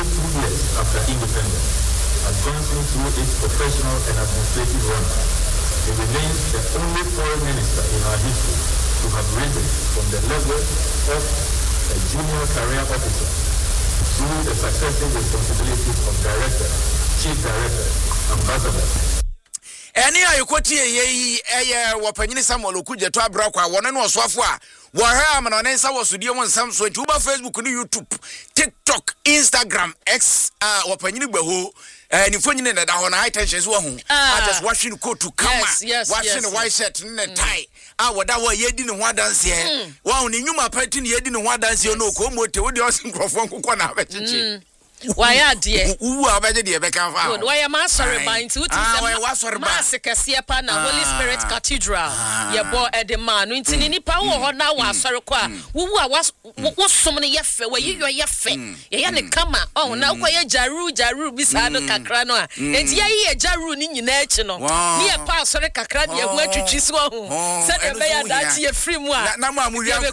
2 years after independence, advancing through its professional and administrative ranks. He remains the only foreign minister in our history to have risen from the level of a junior career officer through the successive responsibilities of director, chief director, ambassador. Any ayokoti wapanyini Samuel Okudje to abra kwa wona no osofo a wo ha am no nensa wosudie won Samsung tuba Facebook ni YouTube, TikTok, Instagram, X wapanyini gbaho ni fonyine na da ho na high tension so hu just washing coat to come washing white shirt ne tie woda wo yedi ne ho adanse wo ni nyuma party ne yedi ne ho adanse no ko mote wo de osinkrofo nkokọ na abechichi why are dear? Who are better dear Beckham? Why am I sorry by into Massacre na Holy Spirit Cathedral? Your boy at the man, Wintin power now was sorry. Who was so many yefe where you are yefe? Yana come oh now why Jaru beside Kakrano. And ye Jaru in national. Near Pastor Kakran, you went to Chiswa. Said a bear that ye free one. Nama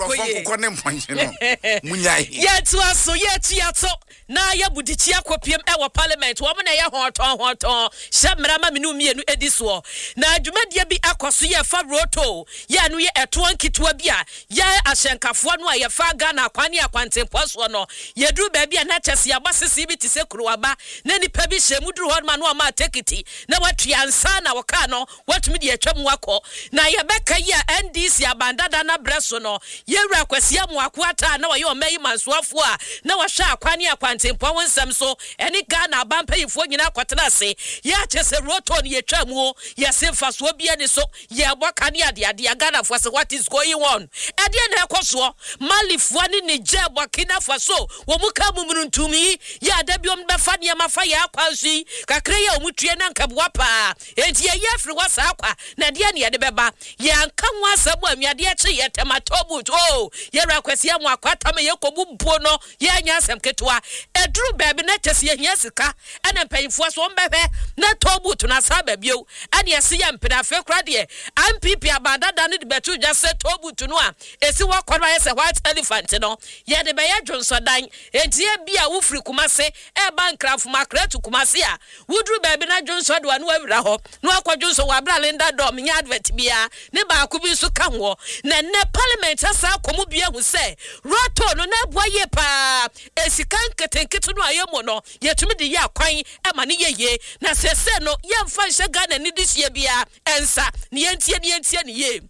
Munya. Yet was so yet na ya budichia kopiem ewo parliament wo na ya hoton shamrama minu mienu ediso na adwumadia bi akoso ye fa roto ya no ye eto nkitwa bi a ya ahyenkafo no a ye fa ga na akwane akwantemposo no ye duru ba bi a na chese abasisi bi tise kuruwaba na nipa bi hyemu duru ho ma no ma tekiti na watua nsa na woka no watumi de atwam wako na ye beka ye NDC abandada na breso no ye wura kwasia mu akwata na waye o mayi mansoafo a na wahwa akwane akwantempo wonsam so eni Ghana bampayifo nyina kwatena se ya chese roto ni yetwamu ya semfa so bia ni so ya boka ni ade Ghana for what is going on ade na ekoso malifo ni Niger Burkina Faso wo muka mumuntumi ya dabiom befa ne mafa ya kwansi kakre ya omutue na nkabwa pa enti ya yefri wasa akwa na de ne beba ya nkanwa asabu amiade eche yetematobu ya rakwasia mu akwata me yekobubuo no ya nya asem ketwa edru baby na chese ye sika ana mpanyifo so mbebe na tobu to na sa babio ade ese ya mpena fe kra de MPP abadada ne de betu just say tobu to no a esi wakwa ye se white elephant no ye de be ya dwonsodan enti e bia wo firi Kumase e bankraf makra to Kumase a wudru baby na dwonsod wa no awira ho no akwadwonso wa bra Linda Dom nya advert bia ne ba ko bi so ka ho na ne parliament asa komu bia hu se roto no na boye pa esika nketenketu no ayemo no yetumi de ya kwan e ma ne yeye na sese no yemfa hye Ghana ni dihye bia ensa ne yentie ne ye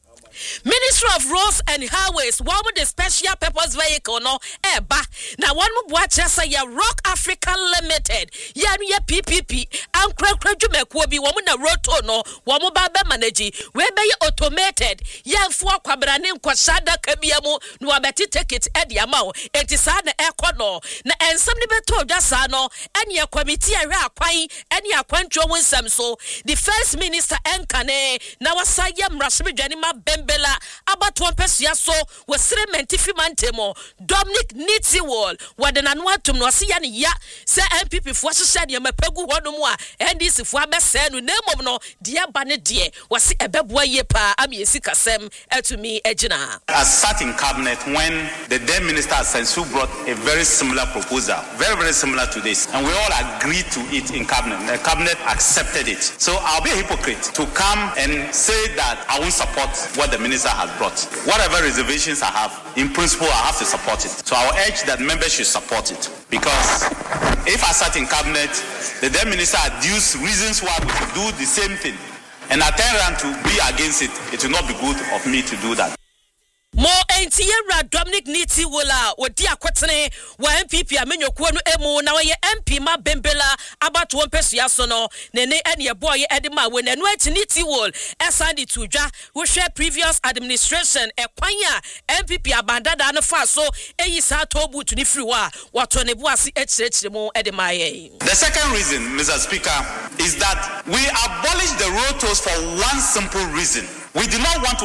Ministry of Roads and Highways, one with the special purpose vehicle no eba na one mo boa chesa ya Rock Africa Limited ya no ya PPP ankrakra dwumekuo bi wo na roto no wo mo ba be manage we be automated ya mfo akwabra ne nkwashada kabiamu no abeti ticket e de amawo enti sa na ekono na ensam ne beto dwasa no ene ya committee ahwe akwan ene akwantwo wonsam so the first minister enkane na wasaya mrashimedwane ma Bela abato mpesua so wesere mentifi mantemo Dominic Nitiwol wadena no atum no se ya ne ya se MPP fo hyehyɛ ne mapegu hono mu a NDC fo abɛsɛ no nemom no de aba ne de wase ebeboa ye pa amiesi kasem atumi agina. I sat in cabinet when the then minister Sensu brought a very similar proposal, very similar to this, and we all agreed to it in cabinet. The cabinet accepted it. So I'll be a hypocrite to come and say that I won't support what the minister has brought. Whatever reservations I have, in principle, I have to support it. So I will urge that members should support it. Because if I sat in cabinet, the then minister adduced reasons why we should do the same thing, and I turn around to be against it, it will not be good of me to do that. Mo entiera Dominic Nitiwola odi akwetene wa MPP amenyokuo no emu na ye MP ma Bembela abato mpesua so no ne ene boy edema we nanu achi Nitiwol esandi tudwa wo hwe previous administration ekwan a MPP abandada no fa so eyi sa tobu to ni free wa wato ne boase echirechire mu edema ye. The second reason, Mr. Speaker, is that we abolished the road tolls for one simple reason. We do not want to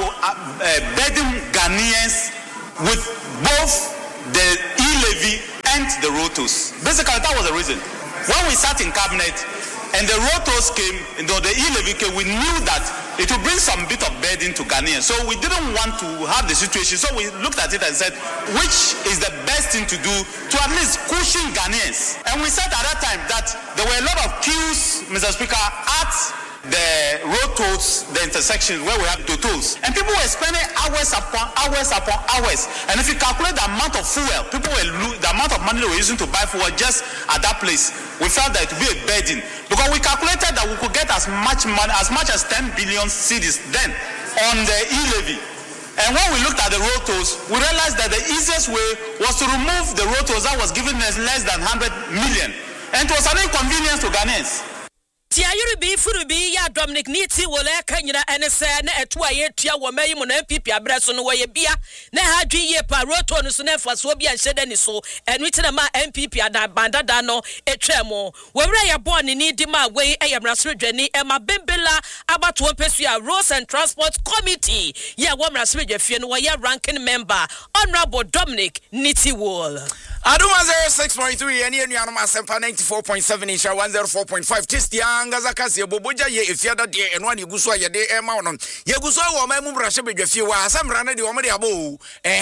burden Ghanaians with both the e-levy and the road tolls. Basically, that was the reason. When we sat in cabinet and the road tolls came, the e-levy came, we knew that it will bring some bit of burden to Ghanaians. So we didn't want to have the situation. So we looked at it and said, which is the best thing to do to at least cushion Ghanaians? And we said at that time that there were a lot of queues, Mr. Speaker, at the road tolls, the intersections where we have the tolls. And people were spending hours upon hours upon hours. And if you calculate the amount of fuel, the amount of money they were using to buy fuel just at that place, we felt that it would be a burden. Because we calculated that we could get as much money, as much as 10 billion cedis then on the e-levy. And when we looked at the road tolls, we realized that the easiest way was to remove the road tolls that was giving us less than 100 million. And it was an inconvenience to Ghanaians. Tiayuri Furubi ya Dominic Niti wole kanyina enese na etua yetua wo mayi mu na MPP abreso no wo ye bia na hadwi ye pa roto no so na faso bia nhede ni so enu tena ma MPP ada bandada no etwemo wo wura ye born ni di ma we eyemraso dwani ema bembela abato pesua Roads and Transport Committee ye wo mraso dwafie no wo ye ranking member Honorable Dominic Niti Wole Aduma 06.3 eni enuanom asempa 94.7 insha 104.5 Tistia Ngazaka se boboja ye efiada de eno ani guso ye de ema wonon ye guso wo ma mu brahye bedwafie wa asamra na de wo de abo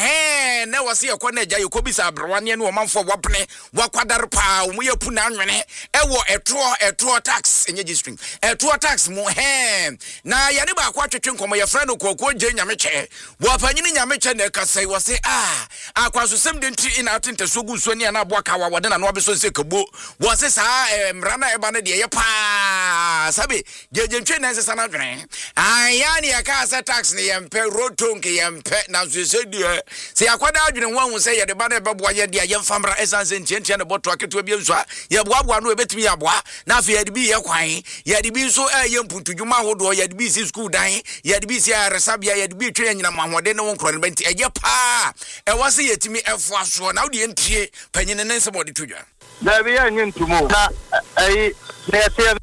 na wase ye kona agya ye kobisa abrawane ne wo manfo wopne wakwadar pa wo ye pu na anwene ewo etro tax enye gistring etro tax mu na ye ne ba kwa twetwe nkomo ye fra no kokko je nyameche wo panyini nyameche na kasai wase akwaso sem de nti ina atente so guso ne na aboaka wa wode na no abeso se kabo wase saa mrana eba ne de ye pa sabe jeje na sesa na dwene ayani akasa tax ne yempe rotonke yempe na so se die se akwada adwene wanhu se ye de ba na beboa ye de yemfamra esanse ntientia ne boto aketo bia nso ye boaboa no ebetimi ya boa na afi ye de bi ye kwan ye de bi nso ye mpuntudwuma hodo ye de bi si school dan ye de bi si aresabia ye de bi twe nyina mahode ne won krone benti eye pa wase yetimi efo aso na wo de entie panyine ne nsemo de tudwa na bi ya nyentumo na na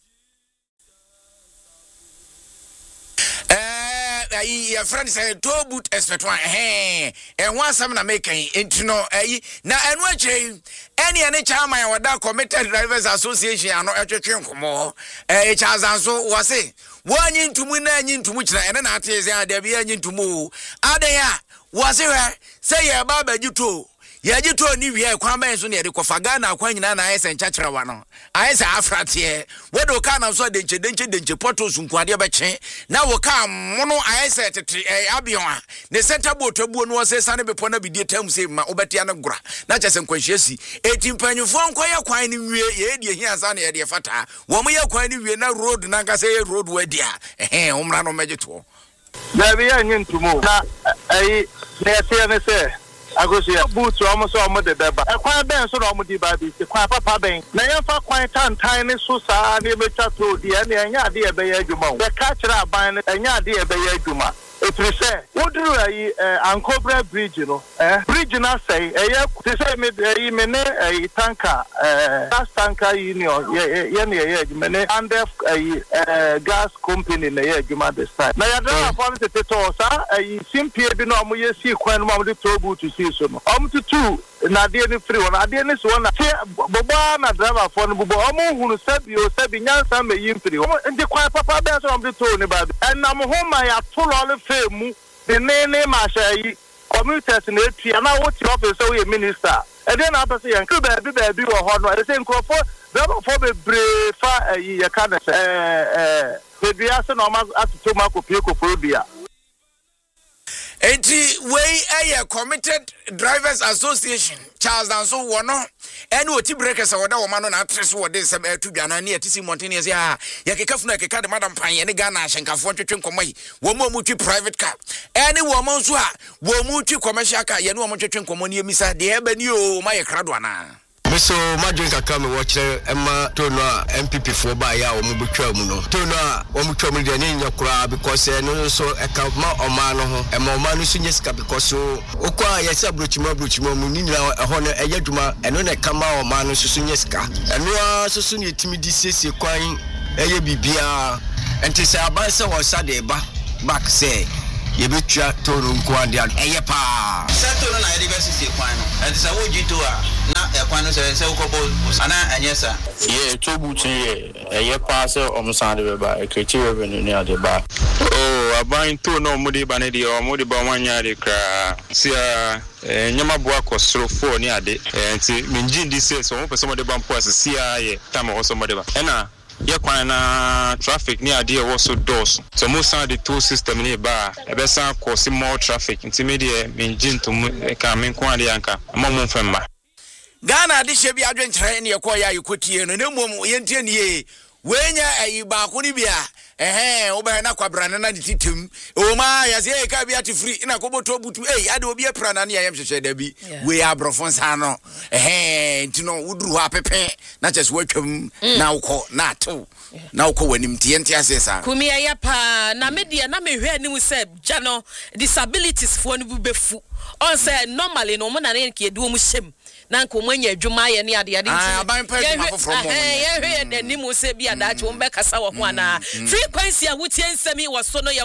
your friend said to boot expert one and one some na make intino na enu ache any chama ya wada committed drivers association ano etwetwe nkomo chazanso wase wanyi ntumu na anyi ntumu kira ene na ateze ade bia anyi ntumu ade ya wase we say ya baba gito ya gito ni wie kwan ban so ne de kofa Ghana akwan nyina na ayese nchachira wa no ayese afratie wedo ka na so denche portos nkwade beche na wo ka mono ayese tete abion a ne center boat abuo no se sane bepo na bidie tam se ma obetia na gura na chese nkwanhyiasi etimpanyufo nkoye kwan ni wie ye die hia sa na ye de fata wo mo ye kwan ni wie na road na nka se road wadia umra no mejeto na bi ya nyentumo na ne se agosia boot almost almost the beba kwan ben so no mudi ba bi kwan papa ben na yemfa kwan tantan ne so saa ne betwa to di na enya ade e be ya adwuma o ka kira aban ne enya ade e be ya adwuma etrise woduru ayi Ankobra bridge no bridge na say te say me ne tanker gas tanker union ye ne adwuma ne and gas company ne adwuma this time na ya dra for the to sa simpie bi no mo ye si kwan no mo de to boot si so no to na de ni free one ade ni so na bobo na driver for no bobo omo hunu sabi nyansa me yin free ndi kwan papa ben so mo de to ni ba en na mo ho ma ya to lo femu the nene mashayi commuters na etia na what office so we minister e dey na person yan ku ba bi wo ho no e say nkrofo driver for be brefa ye kana the bia so no ma atuto ma ko pie ko probia enti we committed drivers association Charles Danso wono ene oti breakers woda wo ma no na atrese wo de sem atudwana ne atisi mountainous ya kekafu na keka de madam pan ye ne Ghana ahyenkafo twetwe nkomai wo mu twi private car ene wo mo nso a wo mu twi commercial car ye ne wo mo twetwe nkomo ne emisa de eba ni o ma ye krado ana Miso madrin kakra me watch Emma Tono MPP for ba ya o mu betwa mu no Tono o mu twa mu de nya kura because no so account ma o ma no ho Emma o ma no so nyesika because o kwa ya se abrochimo mu ni nyina ho no eya dwuma eno na kama o ma no so nyesika eno so ne timi di sese kwan eya bibia enti se abanse wo sa de ba back say yebetua toro nko ande eye pa seto na university kwan no and say wo jito a na kwan no say ukobo ana anyesa ye tobutu ye eye pa say omsande be ba ekrechi revenue ni ade ba aban to no mudi ba ne de omudi ba wanya de kra sia nyama boa kosoro fo ni ade nti minjin di say so mo pese mo de ba mpo asia ye tama ho so mo de ba ena ye kwan na traffic ni ade wo so dos so mo san the toll system ni ba e be san cause more traffic nti me de minjin to ka men kwan de yanka mo mo femma Ghana de hye bi adwenkyere ne yekoya yekotie no nemom yentie ne ye wenya ayi ba ko ni bia wo ba na kwabrana na de titem o ma ya se e ka bia te free na ko boto butu ade obi aprana na yam hwehwe da bi we abrofon sa no ntino wuduru ha pepe na chese watwam na ukọ na to na ukọ wanim tie asesa kumi ya pa na media na mehwe anim se jano disabilities fo no bubefu on say normally no mo na ne ke edu mu hyem na nko mwanya adwuma ye ne ade aban pa adwuma foforo mo ye de nimu se bia da che wo be kasa wo ho ana frequency a wutie nsemi wo so no ye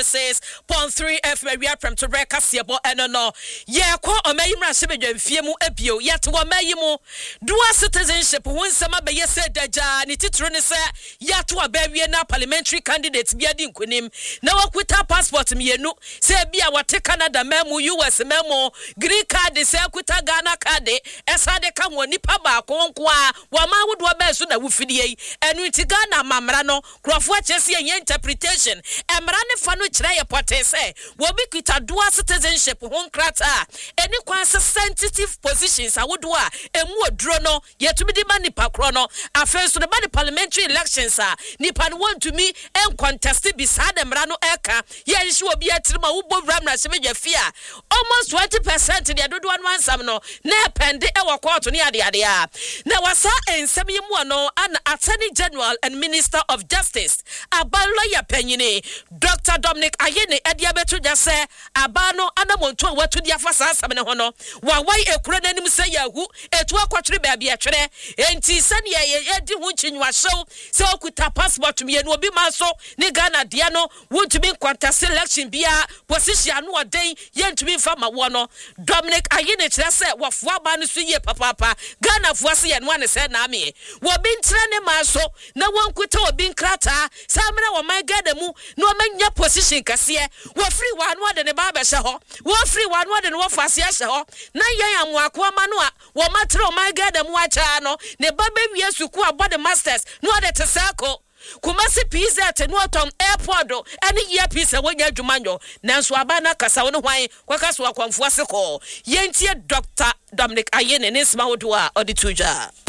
106.3 FM we from to break kasebo eno ye ko omayimra se bedwamfie mu abio ye te wo mayimu dual citizenship ho nsema be ye se daja ni titro ne se ye to abawie na parliamentary candidate bia di nkonim na wakuta passport mienu se bia wate Canada memo US memo green card se akuta Ghana card esade ka ho nipa ba konko a wa ma wodo ba so na wufidie yi enu nti Ghana mamra no krofo achese ye interpretation emra ne fa no kire ye pote se wo bi kita dual citizenship ho nkrata eni kwa sensitive positions a wodo a emu oduro no yetumi di ba nipa kro no afen so ne ba the parliamentary elections a nipa no want to me en contest beside emra no eka ye hye obi atirima wo bovra mra se be fia almost 20% de dodo anu ansam no na pende e wo court ni ade a na wasa ensem yemu no an Attorney General and Minister of Justice abalo ya panyine Dr. Dominic Ayene edia betu jase abano anamonto a watu dia fasa asam ne ho no wa wai ekura nanim se yahu etu akwatwere ba bia twere enti sane ye di hu chinwa show se okuta passport me no obi ma so ni Ghana dia no wontumi contest election bia position no oden ye ntumi fa ma wo no Dominic Ayene kire se wafo aba no so ye papa Ghana fo se ye no ane se na me wo bi ntre ne ma so na wonkuta obi nkrata samra wo man Ghana mu no manya position kase wo free wa no de ne ba be hye ho wo free wa no de ne wo fase hye ho na yan amwako ama no a wo matre o man Ghana mu acha no ne ba be wie suku abode masters no de te sako Kumasi pizza te no tom airport any year pizza wonya adwumanyo nanso abana kasa wo ne hwan kwakaso akwamfo ase ko yentie Dr. Dominic Ayene ne sma wodo a odi tuja